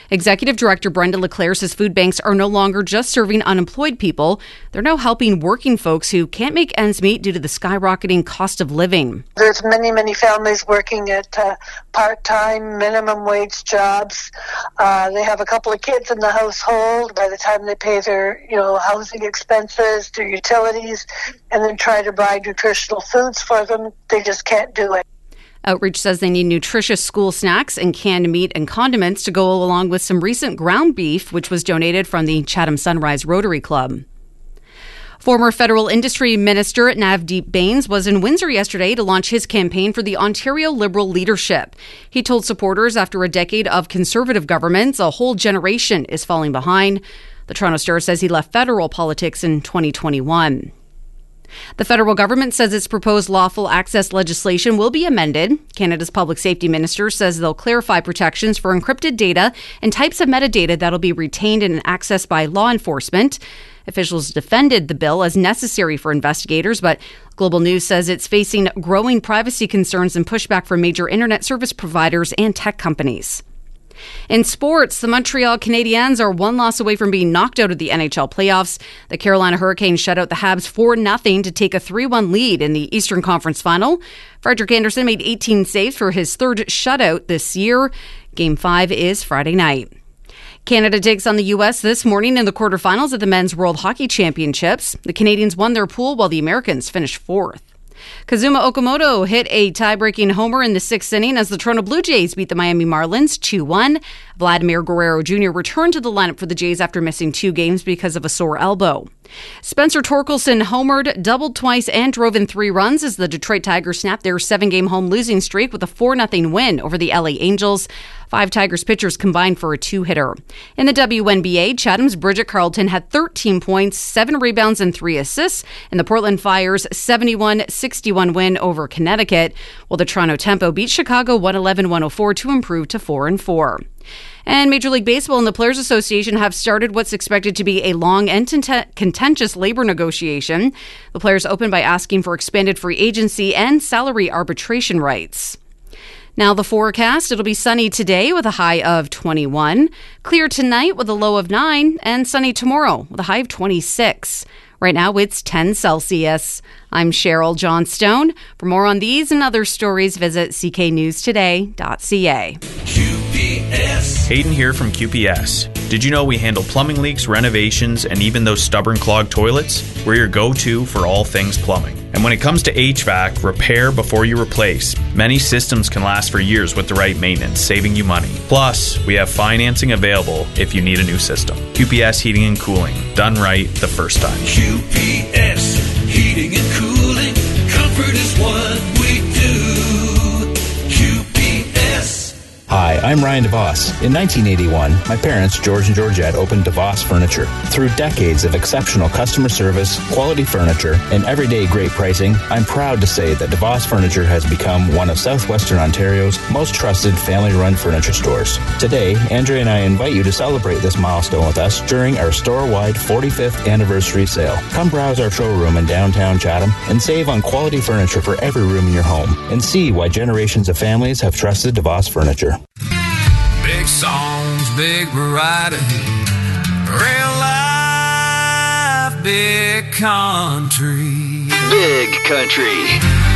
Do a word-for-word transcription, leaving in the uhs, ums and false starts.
Executive Director Brenda LeClaire says food banks are no longer just serving unemployed people. They're now helping working folks who can't make ends meet due to the skyrocketing cost of living. There's many, many families working at uh, part-time, minimum wage jobs. Uh, they have a couple of kids in the household. By the time they pay their, you know, housing expenses, their utilities, and then try to buy nutritional foods for them, they just can't do it. Outreach says they need nutritious school snacks and canned meat and condiments to go along with some recent ground beef, which was donated from the Chatham Sunrise Rotary Club. Former federal industry minister Navdeep Bains was in Windsor yesterday to launch his campaign for the Ontario Liberal leadership. He told supporters after a decade of Conservative governments, a whole generation is falling behind. The Toronto Star says he left federal politics in twenty twenty-one. The federal government says its proposed lawful access legislation will be amended. Canada's public safety minister says they'll clarify protections for encrypted data and types of metadata that'll be retained and accessed by law enforcement. Officials defended the bill as necessary for investigators, but Global News says it's facing growing privacy concerns and pushback from major internet service providers and tech companies. In sports, the Montreal Canadiens are one loss away from being knocked out of the N H L playoffs. The Carolina Hurricanes shut out the Habs four nothing to take a three one lead in the Eastern Conference Final. Frederik Andersen made eighteen saves for his third shutout this year. Game five is Friday night. Canada takes on the U S this morning in the quarterfinals of the Men's World Hockey Championships. The Canadians won their pool while the Americans finished fourth. Kazuma Okamoto hit a tie-breaking homer in the sixth inning as the Toronto Blue Jays beat the Miami Marlins two one. Vladimir Guerrero Junior returned to the lineup for the Jays after missing two games because of a sore elbow. Spencer Torkelson homered, doubled twice, and drove in three runs as the Detroit Tigers snapped their seven-game home losing streak with a four nothing win over the L A Angels. Five Tigers pitchers combined for a two-hitter. In the W N B A, Chatham's Bridget Carlton had thirteen points, seven rebounds, and three assists in the Portland Fire's seventy-one sixty-one win over Connecticut, while the Toronto Tempo beat Chicago one eleven to one oh four to improve to four and four. And Major League Baseball and the Players Association have started what's expected to be a long and contentious labor negotiation. The players opened by asking for expanded free agency and salary arbitration rights. Now the forecast, it'll be sunny today with a high of twenty-one, clear tonight with a low of nine, and sunny tomorrow with a high of twenty-six. Right now it's ten Celsius. I'm Cheryl Johnstone. For more on these and other stories, visit c k news today dot c a. Q P S. Hayden here from Q P S. Did you know we handle plumbing leaks, renovations, and even those stubborn clogged toilets? We're your go-to for all things plumbing. And when it comes to H V A C, repair before you replace. Many systems can last for years with the right maintenance, saving you money. Plus, we have financing available if you need a new system. Q P S Heating and Cooling. Done right the first time. Q P S Heating and Cooling. Comfort is what we do. Q P S. Hi, I'm Ryan DeVos. In nineteen eighty-one, my parents, George and Georgette, opened DeVos Furniture. Through decades of exceptional customer service, quality furniture, and everyday great pricing, I'm proud to say that DeVos Furniture has become one of Southwestern Ontario's most trusted family-run furniture stores. Today, Andrea and I invite you to celebrate this milestone with us during our store-wide forty-fifth anniversary sale. Come browse our showroom in downtown Chatham and save on quality furniture for every room in your home, and see why generations of families have trusted DeVos Furniture. Big songs, big variety, real life, big country. Big country.